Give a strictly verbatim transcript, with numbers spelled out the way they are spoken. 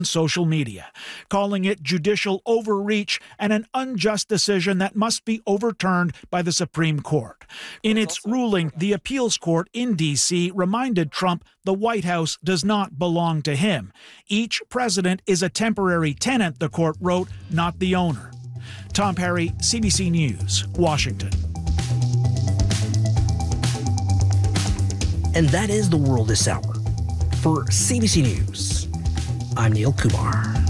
social media, calling it judicial overreach and an unjust decision that must be overturned by the Supreme Court. In its ruling, the appeals court in D C reminded Trump the White House does not belong to him. Each president is a temporary tenant, the court wrote, not the owner. Tom Perry, C B C News, Washington. And that is the world this hour. For C B C News, I'm Neil Kumar.